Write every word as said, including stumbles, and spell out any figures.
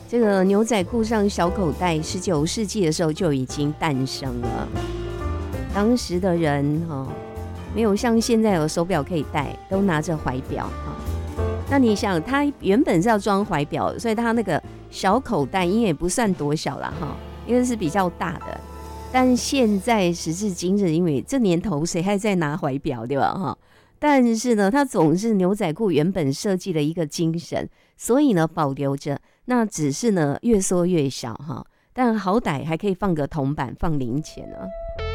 这个牛仔裤上小口袋，十九世纪的时候就已经诞生了。当时的人哈、哦，没有像现在有手表可以戴，都拿着怀表哈、哦。那你想，他原本是要装怀表，所以他那个小口袋因为也不算多小啦哈，因为是比较大的。但现在时至今日，因为这年头谁还在拿怀表对吧哈？但是呢，它总是牛仔裤原本设计的一个精神，所以呢保留着。那只是呢越缩越小哈，但好歹还可以放个铜板放零钱呢。